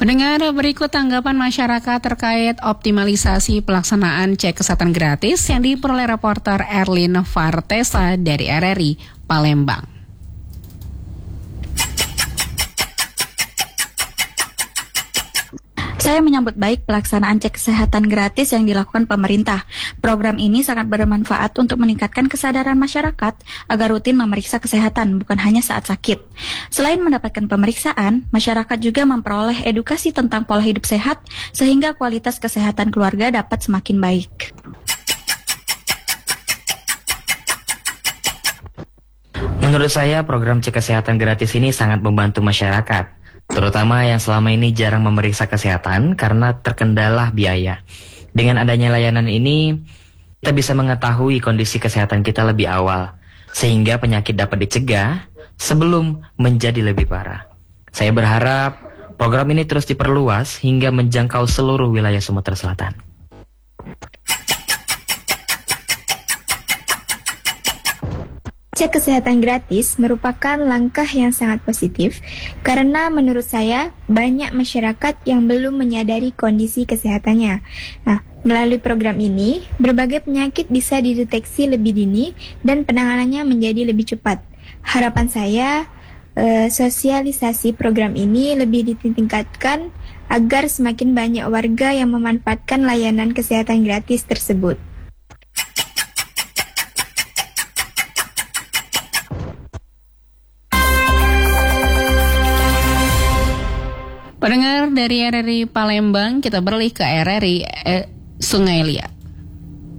Pendengar, berikut tanggapan masyarakat terkait optimalisasi pelaksanaan cek kesehatan gratis yang diperoleh reporter Erlin Vartesa dari RRI Palembang. Saya menyambut baik pelaksanaan cek kesehatan gratis yang dilakukan pemerintah. Program ini sangat bermanfaat untuk meningkatkan kesadaran masyarakat agar rutin memeriksa kesehatan, bukan hanya saat sakit. Selain mendapatkan pemeriksaan, masyarakat juga memperoleh edukasi tentang pola hidup sehat, sehingga kualitas kesehatan keluarga dapat semakin baik. Menurut saya, program cek kesehatan gratis ini sangat membantu masyarakat, terutama yang selama ini jarang memeriksa kesehatan karena terkendala biaya. Dengan adanya layanan ini, kita bisa mengetahui kondisi kesehatan kita lebih awal, sehingga penyakit dapat dicegah sebelum menjadi lebih parah. Saya berharap program ini terus diperluas hingga menjangkau seluruh wilayah Sumatera Selatan. Cek kesehatan gratis merupakan langkah yang sangat positif karena menurut saya banyak masyarakat yang belum menyadari kondisi kesehatannya. Nah, melalui program ini, berbagai penyakit bisa dideteksi lebih dini dan penanganannya menjadi lebih cepat. Harapan saya, sosialisasi program ini lebih ditingkatkan agar semakin banyak warga yang memanfaatkan layanan kesehatan gratis tersebut. Pendengar dari RRI Palembang, kita beralih ke RRI Sungai Liat.